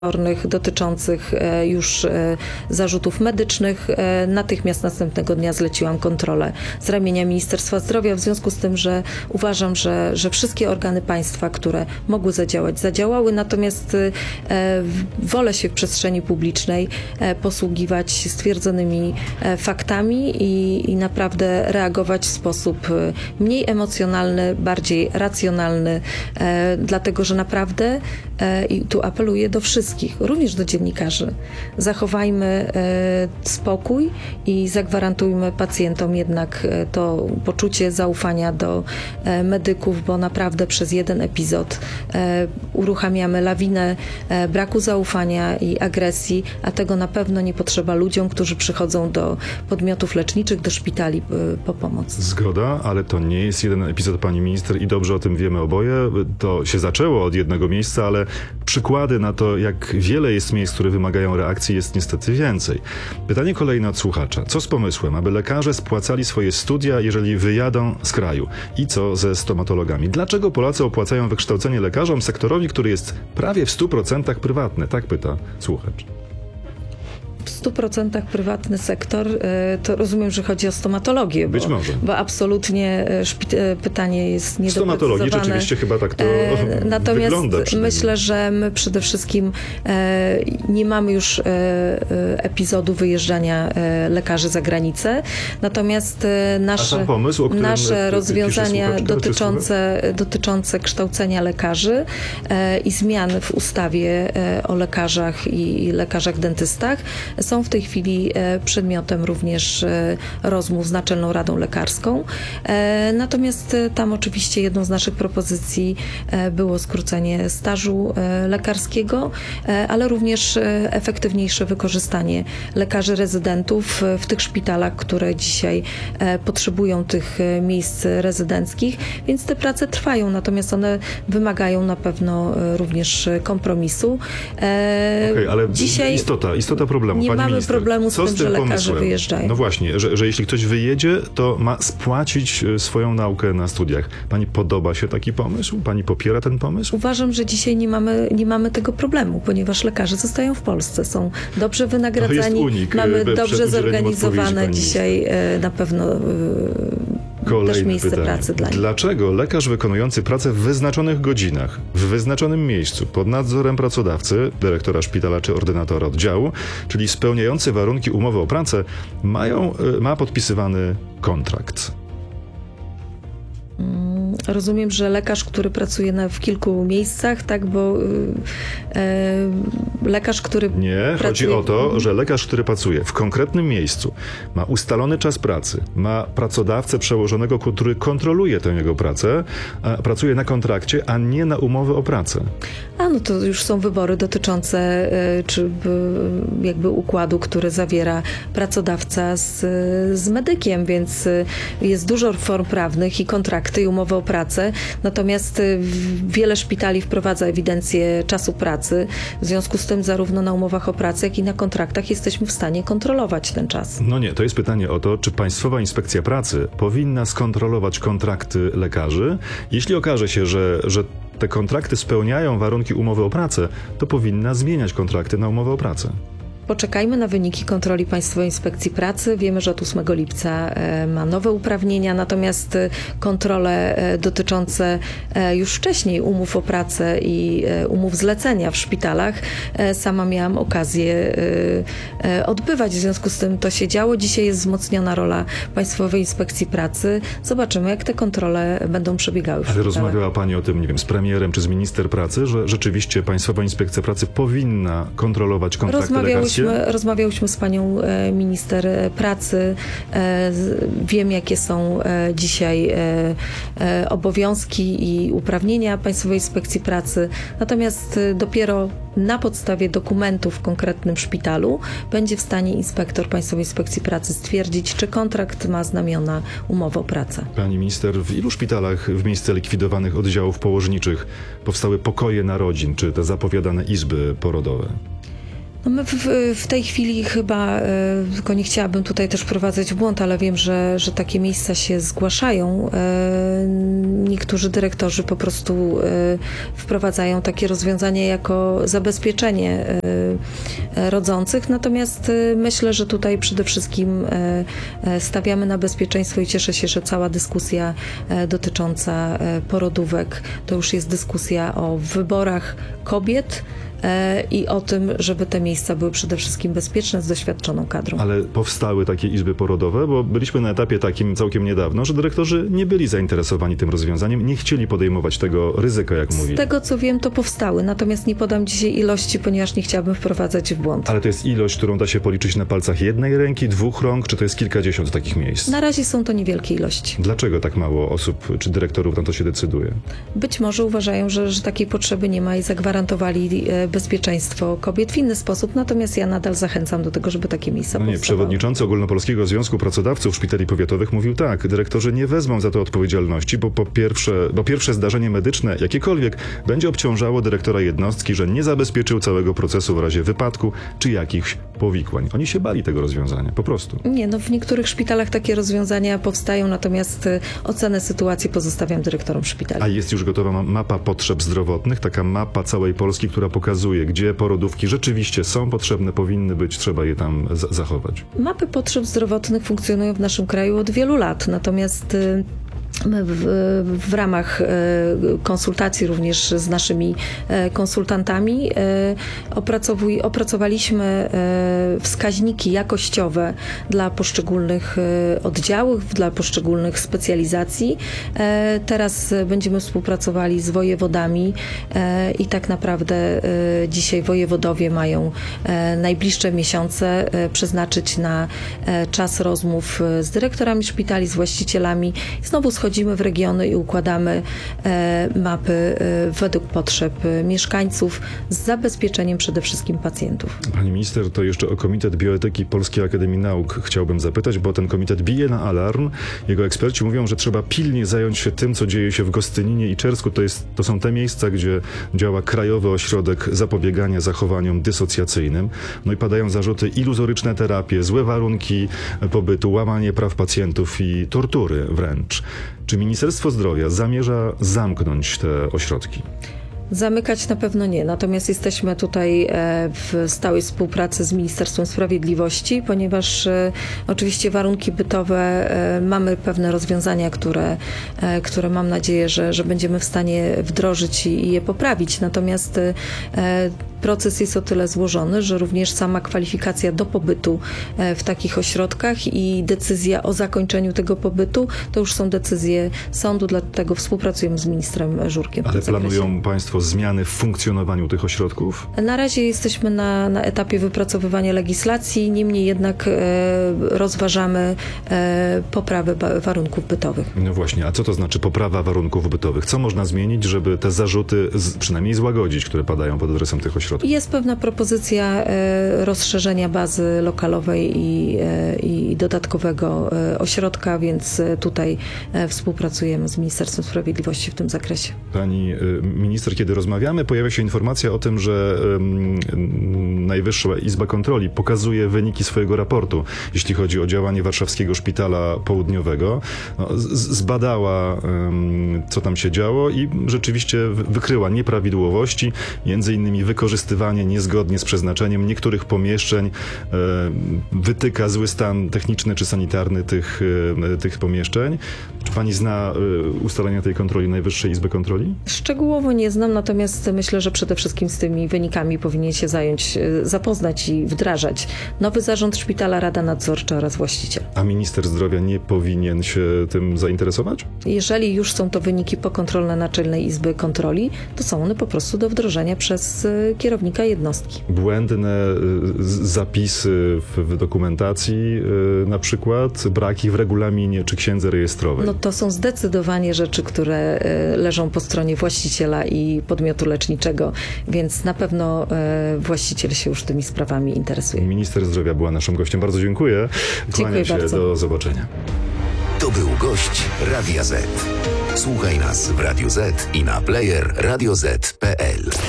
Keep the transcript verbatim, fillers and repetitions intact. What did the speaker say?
dotyczących już zarzutów medycznych. Natychmiast następnego dnia zleciłam kontrolę z ramienia Ministerstwa Zdrowia, w związku z tym, że uważam, że, że wszystkie organy państwa, które mogły zadziałać, zadziałały, natomiast wolę się w przestrzeni publicznej posługiwać stwierdzonymi faktami i, i naprawdę reagować w sposób mniej emocjonalny, bardziej racjonalny, dlatego, że naprawdę i tu apeluję do wszystkich, również do dziennikarzy. Zachowajmy e, spokój i zagwarantujmy pacjentom jednak e, to poczucie zaufania do e, medyków, bo naprawdę przez jeden epizod e, uruchamiamy lawinę e, braku zaufania i agresji, a tego na pewno nie potrzeba ludziom, którzy przychodzą do podmiotów leczniczych, do szpitali e, po pomoc. Zgoda, ale to nie jest jeden epizod, pani minister, i dobrze o tym wiemy oboje. To się zaczęło od jednego miejsca, ale przykłady na to, jak wiele jest miejsc, które wymagają reakcji, jest niestety więcej. Pytanie kolejne od słuchacza. Co z pomysłem, aby lekarze spłacali swoje studia, jeżeli wyjadą z kraju? I co ze stomatologami? Dlaczego Polacy opłacają wykształcenie lekarzom, sektorowi, który jest prawie w stu procentach prywatny? Tak pyta słuchacz. W stu procentach prywatny sektor, to rozumiem, że chodzi o stomatologię. Bo, Być może. Bo absolutnie pytanie jest niedoprecyzowane. Stomatologii rzeczywiście chyba tak to Natomiast wygląda. myślę, że my przede wszystkim nie mamy już epizodu wyjeżdżania lekarzy za granicę. Natomiast nasze, pomysł, nasze rozwiązania dotyczące, dotyczące kształcenia lekarzy i zmian w ustawie o lekarzach i lekarzach dentystach są w tej chwili przedmiotem również rozmów z Naczelną Radą Lekarską. Natomiast tam oczywiście jedną z naszych propozycji było skrócenie stażu lekarskiego, ale również efektywniejsze wykorzystanie lekarzy rezydentów w tych szpitalach, które dzisiaj potrzebują tych miejsc rezydenckich, więc te prace trwają, natomiast one wymagają na pewno również kompromisu. Okej, ale dzisiaj istota, istota problemu. Nie Pani mamy minister, problemu z co tym, z że lekarze pomysłem? wyjeżdżają. No właśnie, że, że jeśli ktoś wyjedzie, to ma spłacić swoją naukę na studiach. Pani podoba się taki pomysł? Pani popiera ten pomysł? Uważam, że dzisiaj nie mamy, nie mamy tego problemu, ponieważ lekarze zostają w Polsce, są dobrze wynagradzani, unik, mamy przed dobrze udzieleniem zorganizowane odpowiedzi, dzisiaj na pewno Kolejne też miejsce pytanie. pracy dla nich. Dlaczego lekarz wykonujący pracę w wyznaczonych godzinach, w wyznaczonym miejscu, pod nadzorem pracodawcy, dyrektora szpitala czy ordynatora oddziału, czyli spełniający warunki umowy o pracę, mają, ma podpisywany kontrakt? Rozumiem, że lekarz, który pracuje na, w kilku miejscach, tak, bo e, lekarz, który Nie, pracuje... chodzi o to, że lekarz, który pracuje w konkretnym miejscu, ma ustalony czas pracy, ma pracodawcę przełożonego, który kontroluje tę jego pracę, a pracuje na kontrakcie, a nie na umowę o pracę. A no to już są wybory dotyczące e, czy e, jakby układu, który zawiera pracodawca z, z medykiem, więc e, jest dużo form prawnych i kontrakty i umowy o pracę, natomiast wiele szpitali wprowadza ewidencję czasu pracy, w związku z tym zarówno na umowach o pracę, jak i na kontraktach jesteśmy w stanie kontrolować ten czas. No nie, to jest pytanie o to, czy Państwowa Inspekcja Pracy powinna skontrolować kontrakty lekarzy. Jeśli okaże się, że, że te kontrakty spełniają warunki umowy o pracę, to powinna zmieniać kontrakty na umowę o pracę. Poczekajmy na wyniki kontroli Państwowej Inspekcji Pracy. Wiemy, że od ósmego lipca ma nowe uprawnienia, natomiast kontrole dotyczące już wcześniej umów o pracę i umów zlecenia w szpitalach sama miałam okazję odbywać. W związku z tym to się działo. Dzisiaj jest wzmocniona rola Państwowej Inspekcji Pracy. Zobaczymy, jak te kontrole będą przebiegały w Ale szpitalach. rozmawiała Pani o tym, nie wiem, z premierem czy z minister pracy, że rzeczywiście Państwowa Inspekcja Pracy powinna kontrolować kontrakty lekarskie? Rozmawiałyśmy z panią minister pracy. Wiem, jakie są dzisiaj obowiązki i uprawnienia Państwowej Inspekcji Pracy. Natomiast dopiero na podstawie dokumentów w konkretnym szpitalu będzie w stanie inspektor Państwowej Inspekcji Pracy stwierdzić, czy kontrakt ma znamiona umowy o pracę. Pani minister, w ilu szpitalach w miejsce likwidowanych oddziałów położniczych powstały pokoje narodzin, czy te zapowiadane izby porodowe? No my w, w tej chwili chyba, e, tylko nie chciałabym tutaj też wprowadzać w błąd, ale wiem, że, że takie miejsca się zgłaszają. E, niektórzy dyrektorzy po prostu e, wprowadzają takie rozwiązanie jako zabezpieczenie e, rodzących, natomiast e, myślę, że tutaj przede wszystkim e, e, stawiamy na bezpieczeństwo i cieszę się, że cała dyskusja e, dotycząca e, porodówek to już jest dyskusja o wyborach kobiet i o tym, żeby te miejsca były przede wszystkim bezpieczne, z doświadczoną kadrą. Ale powstały takie izby porodowe, bo byliśmy na etapie takim całkiem niedawno, że dyrektorzy nie byli zainteresowani tym rozwiązaniem, nie chcieli podejmować tego ryzyka, jak mówili. Z tego, co wiem, to powstały, natomiast nie podam dzisiaj ilości, ponieważ nie chciałabym wprowadzać w błąd. Ale to jest ilość, którą da się policzyć na palcach jednej ręki, dwóch rąk, czy to jest kilkadziesiąt takich miejsc? Na razie są to niewielkie ilości. Dlaczego tak mało osób, czy dyrektorów na to się decyduje? Być może uważają, że, że takiej potrzeby nie ma i zagwarantowali bezpieczeństwo kobiet w inny sposób, natomiast ja nadal zachęcam do tego, żeby takie miejsca no nie, powstawały. Przewodniczący Ogólnopolskiego Związku Pracodawców Szpitali Powiatowych mówił tak, dyrektorzy nie wezmą za to odpowiedzialności, bo po pierwsze, bo pierwsze zdarzenie medyczne, jakiekolwiek, będzie obciążało dyrektora jednostki, że nie zabezpieczył całego procesu w razie wypadku czy jakichś powikłań. Oni się bali tego rozwiązania, po prostu. Nie, no w niektórych szpitalach takie rozwiązania powstają, natomiast ocenę sytuacji pozostawiam dyrektorom szpitali. A jest już gotowa mapa potrzeb zdrowotnych, taka mapa całej Polski, która pokazuje, gdzie porodówki rzeczywiście są potrzebne, powinny być, trzeba je tam z- zachować. Mapy potrzeb zdrowotnych funkcjonują w naszym kraju od wielu lat, natomiast my w, w ramach konsultacji również z naszymi konsultantami opracowuj, opracowaliśmy wskaźniki jakościowe dla poszczególnych oddziałów, dla poszczególnych specjalizacji. Teraz będziemy współpracowali z wojewodami i tak naprawdę dzisiaj wojewodowie mają najbliższe miesiące przeznaczyć na czas rozmów z dyrektorami szpitali, z właścicielami. Znowu schodzimy w regiony i układamy e, mapy e, według potrzeb mieszkańców z zabezpieczeniem przede wszystkim pacjentów. Pani minister, to jeszcze o Komitet Bioetyki Polskiej Akademii Nauk chciałbym zapytać, bo ten komitet bije na alarm. Jego eksperci mówią, że trzeba pilnie zająć się tym, co dzieje się w Gostyninie i Czersku. To, jest, to są te miejsca, gdzie działa Krajowy Ośrodek Zapobiegania Zachowaniom Dysocjacyjnym. No i padają zarzuty iluzoryczne terapie, złe warunki pobytu, łamanie praw pacjentów i tortury wręcz. Czy Ministerstwo Zdrowia zamierza zamknąć te ośrodki? Zamykać na pewno nie, natomiast jesteśmy tutaj w stałej współpracy z Ministerstwem Sprawiedliwości, ponieważ oczywiście warunki bytowe, mamy pewne rozwiązania, które, które mam nadzieję, że, że będziemy w stanie wdrożyć i, i je poprawić, natomiast proces jest o tyle złożony, że również sama kwalifikacja do pobytu w takich ośrodkach i decyzja o zakończeniu tego pobytu, to już są decyzje sądu, dlatego współpracujemy z ministrem Żurkiem. Ale planują Państwo zmiany w funkcjonowaniu tych ośrodków? Na razie jesteśmy na, na etapie wypracowywania legislacji, niemniej jednak e, rozważamy e, poprawę ba- warunków bytowych. No właśnie, a co to znaczy poprawa warunków bytowych? Co można zmienić, żeby te zarzuty z, przynajmniej złagodzić, które padają pod adresem tych ośrodków? Jest pewna propozycja e, rozszerzenia bazy lokalowej i, e, i dodatkowego e, ośrodka, więc e, tutaj e, współpracujemy z Ministerstwem Sprawiedliwości w tym zakresie. Pani y, minister, kiedy rozmawiamy, pojawia się informacja o tym, że y, Najwyższa Izba Kontroli pokazuje wyniki swojego raportu, jeśli chodzi o działanie Warszawskiego Szpitala Południowego. No, z, zbadała, y, co tam się działo i rzeczywiście wykryła nieprawidłowości, między innymi wykorzystywanie niezgodnie z przeznaczeniem niektórych pomieszczeń, y, wytyka zły stan techniczny czy sanitarny tych, y, tych pomieszczeń. Czy pani zna y, ustalenia tej kontroli Najwyższej Izby Kontroli? Szczegółowo nie znam, natomiast myślę, że przede wszystkim z tymi wynikami powinien się zająć, zapoznać i wdrażać nowy zarząd szpitala, Rada Nadzorcza oraz właściciel. A minister zdrowia nie powinien się tym zainteresować? Jeżeli już są to wyniki pokontrolne Naczelnej Izby Kontroli, to są one po prostu do wdrożenia przez kierownika jednostki. Błędne y, zapisy w, w dokumentacji, y, na przykład braki w regulaminie czy księdze rejestrowej. No to są zdecydowanie rzeczy, które y, leżą po stronie właściciela i podmiotu leczniczego, więc na pewno y, właściciel się już tymi sprawami interesuje. Minister zdrowia była naszym gościem. Bardzo dziękuję. Kłaniam Dziękuję się. bardzo. Do zobaczenia. To był gość Radia Z. Słuchaj nas w Radio Z i na player radio zet kropka pe el.